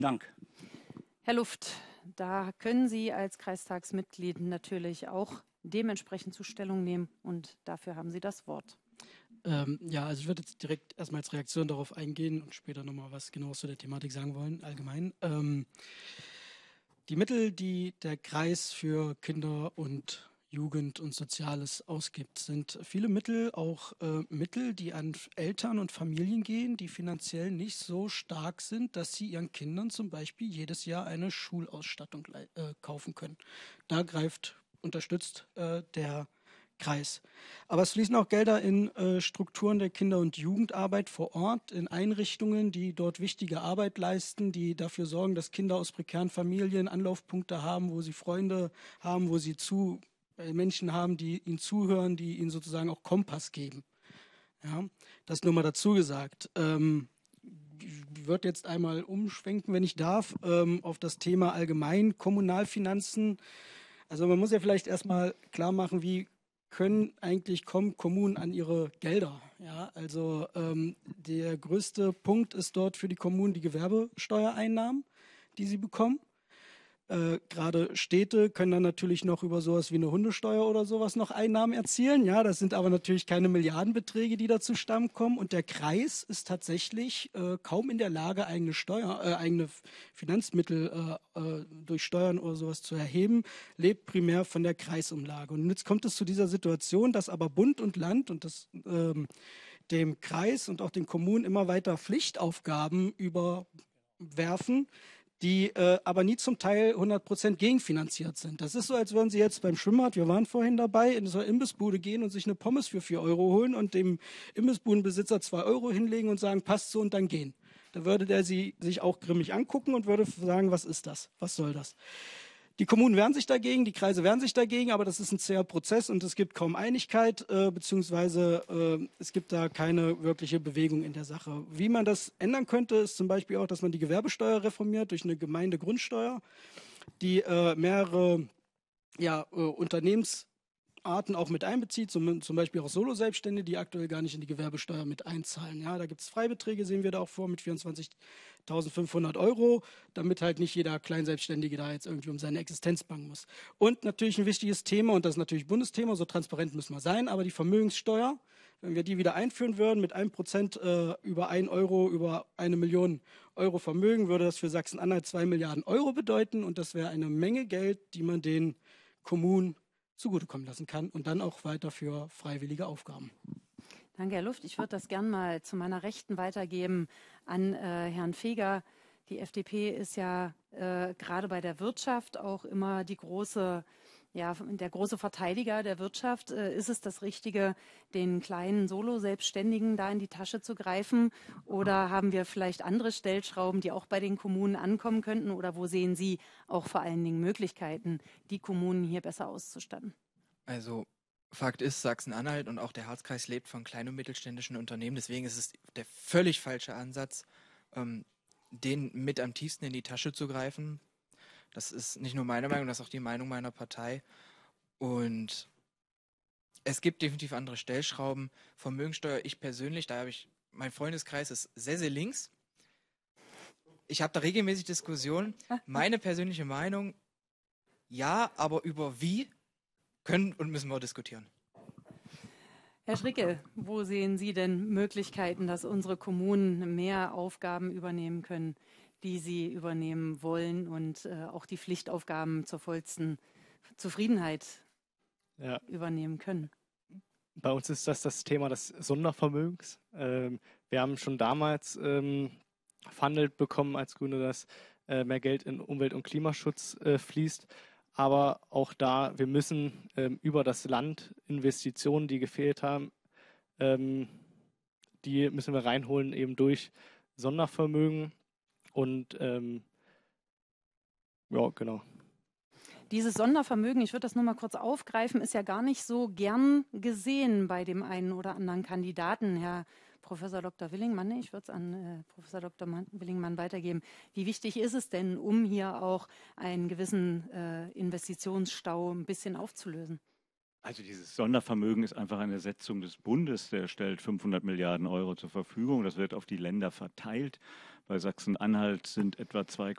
Dank. Herr Luft, da können Sie als Kreistagsmitglied natürlich auch dementsprechend zu Stellung nehmen und dafür haben Sie das Wort. Ja, also ich würde jetzt direkt erstmal als Reaktion darauf eingehen und später nochmal was genaues zu der Thematik sagen wollen, allgemein. Die Mittel, die der Kreis für Kinder und Jugend und Soziales ausgibt, sind viele Mittel, auch Mittel, die an Eltern und Familien gehen, die finanziell nicht so stark sind, dass sie ihren Kindern zum Beispiel jedes Jahr eine Schulausstattung kaufen können. Da unterstützt der Kreis. Aber es fließen auch Gelder in Strukturen der Kinder- und Jugendarbeit vor Ort, in Einrichtungen, die dort wichtige Arbeit leisten, die dafür sorgen, dass Kinder aus prekären Familien Anlaufpunkte haben, wo sie Freunde haben, wo sie Menschen haben, die ihnen zuhören, die ihnen sozusagen auch Kompass geben. Ja, das nur mal dazu gesagt. Ich würde jetzt einmal umschwenken, wenn ich darf, auf das Thema allgemein Kommunalfinanzen. Also man muss ja vielleicht erstmal klar machen, wie können eigentlich Kommunen an ihre Gelder. Ja, also der größte Punkt ist dort für die Kommunen die Gewerbesteuereinnahmen, die sie bekommen. Gerade Städte können dann natürlich noch über sowas wie eine Hundesteuer oder sowas noch Einnahmen erzielen. Ja, das sind aber natürlich keine Milliardenbeträge, die da zustande kommen. Und der Kreis ist tatsächlich kaum in der Lage, eigene Finanzmittel durch Steuern oder sowas zu erheben, lebt primär von der Kreisumlage. Und jetzt kommt es zu dieser Situation, dass aber Bund und Land und dem Kreis und auch den Kommunen immer weiter Pflichtaufgaben überwerfen, die aber nie zum Teil 100% gegenfinanziert sind. Das ist so, als würden Sie jetzt beim Schwimmbad, wir waren vorhin dabei, in so eine Imbissbude gehen und sich eine Pommes für 4 Euro holen und dem Imbissbudenbesitzer 2 Euro hinlegen und sagen, passt so und dann gehen. Da würde der Sie sich auch grimmig angucken und würde sagen, was ist das? Was soll das? Die Kommunen wehren sich dagegen, die Kreise wehren sich dagegen, aber das ist ein zäher Prozess und es gibt kaum Einigkeit, beziehungsweise es gibt da keine wirkliche Bewegung in der Sache. Wie man das ändern könnte, ist zum Beispiel auch, dass man die Gewerbesteuer reformiert durch eine Gemeindegrundsteuer, die mehrere Unternehmensarten auch mit einbezieht, zum Beispiel auch Solo-Selbstständige, die aktuell gar nicht in die Gewerbesteuer mit einzahlen. Ja, da gibt es Freibeträge, sehen wir da auch vor, mit 24.500 Euro, damit halt nicht jeder Kleinselbstständige da jetzt irgendwie um seine Existenz bangen muss. Und natürlich ein wichtiges Thema, und das ist natürlich Bundesthema, so transparent müssen wir sein, aber die Vermögenssteuer, wenn wir die wieder einführen würden mit 1% über 1 Euro, über 1 Million Euro Vermögen, würde das für Sachsen-Anhalt 2 Milliarden Euro bedeuten und das wäre eine Menge Geld, die man den Kommunen zugutekommen lassen kann und dann auch weiter für freiwillige Aufgaben. Danke, Herr Luft. Ich würde das gern mal zu meiner Rechten weitergeben an Herrn Feger. Die FDP ist ja gerade bei der Wirtschaft auch immer der große Verteidiger der Wirtschaft. Ist es das Richtige, den kleinen Solo-Selbstständigen da in die Tasche zu greifen? Oder haben wir vielleicht andere Stellschrauben, die auch bei den Kommunen ankommen könnten? Oder wo sehen Sie auch vor allen Dingen Möglichkeiten, die Kommunen hier besser auszustatten? Also Fakt ist, Sachsen-Anhalt und auch der Harzkreis lebt von kleinen und mittelständischen Unternehmen. Deswegen ist es der völlig falsche Ansatz, denen mit am tiefsten in die Tasche zu greifen. Das ist nicht nur meine Meinung, das ist auch die Meinung meiner Partei. Und es gibt definitiv andere Stellschrauben. Vermögensteuer, ich persönlich, mein Freundeskreis ist sehr, sehr links. Ich habe da regelmäßig Diskussionen. Meine persönliche Meinung, ja, aber über wie können und müssen wir diskutieren. Herr Schricke, wo sehen Sie denn Möglichkeiten, dass unsere Kommunen mehr Aufgaben übernehmen können, die sie übernehmen wollen und auch die Pflichtaufgaben zur vollsten Zufriedenheit übernehmen können? Bei uns ist das Thema des Sondervermögens. Wir haben schon damals verhandelt bekommen als Grüne, dass mehr Geld in Umwelt- und Klimaschutz fließt. Aber auch da, wir müssen über das Land Investitionen, die gefehlt haben, die müssen wir reinholen, eben durch Sondervermögen. Und genau. Dieses Sondervermögen, ich würde das nur mal kurz aufgreifen, ist ja gar nicht so gern gesehen bei dem einen oder anderen Kandidaten, Herr Professor Dr. Willingmann. Ich würde es an Professor Dr. Willingmann weitergeben. Wie wichtig ist es denn, um hier auch einen gewissen Investitionsstau ein bisschen aufzulösen? Also dieses Sondervermögen ist einfach eine Setzung des Bundes, der stellt 500 Milliarden Euro zur Verfügung. Das wird auf die Länder verteilt. Bei Sachsen-Anhalt sind etwa 2,